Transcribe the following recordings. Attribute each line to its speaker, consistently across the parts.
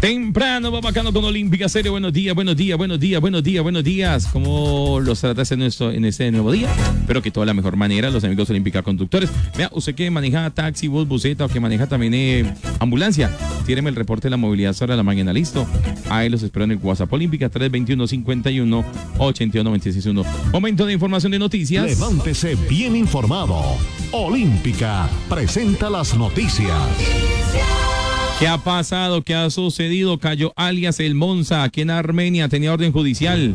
Speaker 1: Temprano, va bacano con Olímpica Serio. Buenos días. ¿Cómo los tratas en este nuevo día? Espero que de toda la mejor manera, los amigos Olímpica Conductores. Vea, usted que maneja taxi, bus, buseta o que maneja también ambulancia, tíreme el reporte de la movilidad sobre la mañana, listo. Ahí los espero en el WhatsApp Olímpica 321-51-81-961. Momento de información de noticias.
Speaker 2: Levántese bien informado. Olímpica presenta las noticias.
Speaker 1: ¿Qué ha pasado? ¿Qué ha sucedido? Cayó alias El Monza, aquí en Armenia, tenía orden judicial.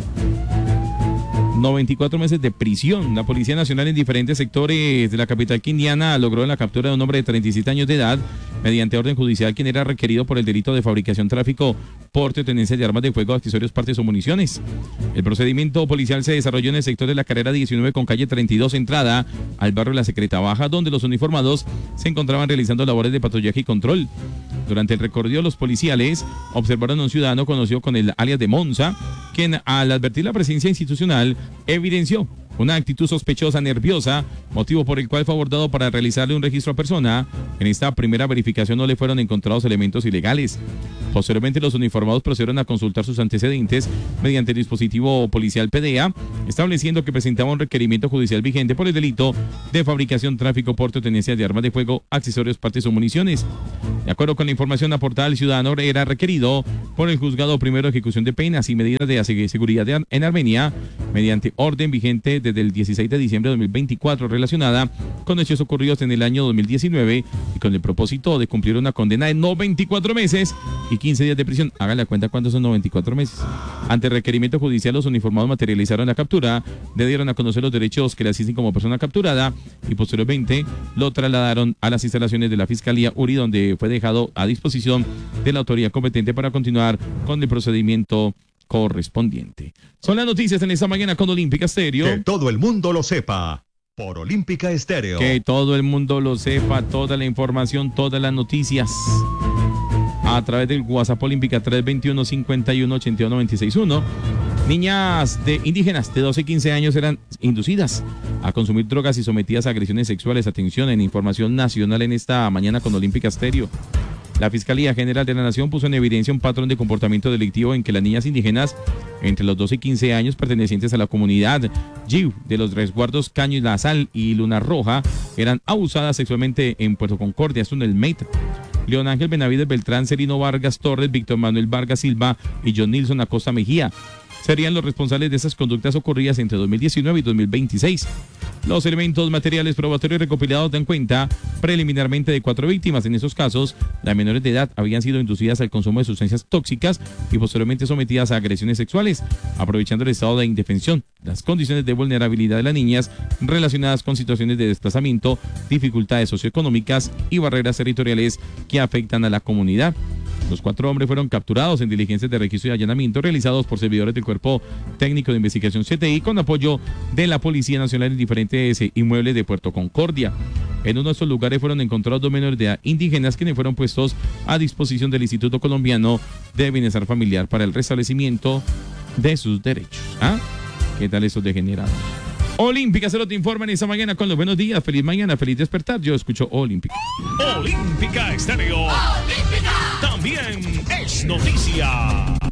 Speaker 1: 94 meses de prisión. La Policía Nacional en diferentes sectores de la capital quindiana logró la captura de un hombre de 37 años de edad mediante orden judicial, quien era requerido por el delito de fabricación, tráfico, porte o tenencia de armas de fuego, accesorios, partes o municiones. El procedimiento policial se desarrolló en el sector de la carrera 19 con calle 32, entrada al barrio La Secreta Baja, donde los uniformados se encontraban realizando labores de patrullaje y control. Durante el recorrido, los policiales observaron a un ciudadano conocido con el alias de Monza, quien al advertir la presencia institucional evidenció una actitud sospechosa, nerviosa, motivo por el cual fue abordado para realizarle un registro a persona. En esta primera verificación no le fueron encontrados elementos ilegales. Posteriormente, los uniformados procedieron a consultar sus antecedentes mediante el dispositivo policial PDA, estableciendo que presentaba un requerimiento judicial vigente por el delito de fabricación, tráfico, porte o tenencia de armas de fuego, accesorios, partes o municiones. De acuerdo con la información aportada, el ciudadano era requerido por el Juzgado Primero de Ejecución de Penas y Medidas de Seguridad en Armenia mediante orden vigente desde el 16 de diciembre de 2024 relacionada con hechos ocurridos en el año 2019 y con el propósito de cumplir una condena de 94 meses y 15 días de prisión. Hagan la cuenta cuántos son 94 meses. Ante el requerimiento judicial, los uniformados materializaron la captura, le dieron a conocer los derechos que le asisten como persona capturada y posteriormente lo trasladaron a las instalaciones de la Fiscalía URI, donde fue dejado a disposición de la autoridad competente para continuar con el procedimiento correspondiente. Son las noticias en esta mañana con Olímpica Estéreo.
Speaker 2: Que todo el mundo lo sepa por Olímpica Estéreo.
Speaker 1: Que todo el mundo lo sepa, toda la información, todas las noticias a través del WhatsApp Olímpica 321-51-81-961. Niñas indígenas de 12 y 15 años eran inducidas a consumir drogas y sometidas a agresiones sexuales. Atención, en información nacional en esta mañana con Olímpica Estéreo. La Fiscalía General de la Nación puso en evidencia un patrón de comportamiento delictivo en que las niñas indígenas entre los 12 y 15 años pertenecientes a la comunidad Yiu de los resguardos Caño y La Sal y Luna Roja eran abusadas sexualmente en Puerto Concordia, esto en el Meta. León Ángel Benavides Beltrán, Serino Vargas Torres, Víctor Manuel Vargas Silva y John Nilson Acosta Mejía serían los responsables de esas conductas ocurridas entre 2019 y 2026. Los elementos materiales probatorios recopilados dan cuenta preliminarmente de 4 víctimas. En esos casos, las menores de edad habían sido inducidas al consumo de sustancias tóxicas y posteriormente sometidas a agresiones sexuales, aprovechando el estado de indefensión, las condiciones de vulnerabilidad de las niñas relacionadas con situaciones de desplazamiento, dificultades socioeconómicas y barreras territoriales que afectan a la comunidad. Los 4 hombres fueron capturados en diligencias de registro y allanamiento realizados por servidores del Cuerpo Técnico de Investigación CTI con apoyo de la Policía Nacional en diferentes inmuebles de Puerto Concordia. En uno de estos lugares fueron encontrados 2 menores de edad indígenas quienes fueron puestos a disposición del Instituto Colombiano de Bienestar Familiar para el restablecimiento de sus derechos. ¿Ah? ¿Qué tal esos degenerados? Olímpica Cero te informa en esta mañana con los buenos días. Feliz mañana, feliz despertar. Yo escucho Olímpica.
Speaker 3: Olímpica Estéreo. Olímpica. También es noticia.